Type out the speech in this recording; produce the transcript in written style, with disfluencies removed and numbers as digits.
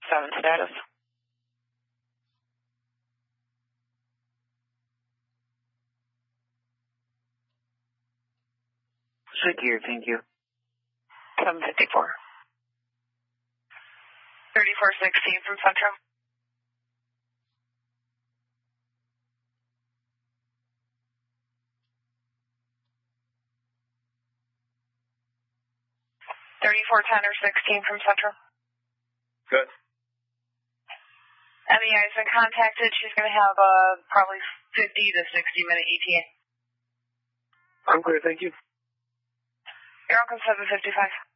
7 status. Secure, thank you. 754. 3416 from Central. (3410 or 16 from Central. Good. MEI's been contacted. She's going to have probably 50 to 60 minute ETA. I'm clear, thank you. You're welcome, 755.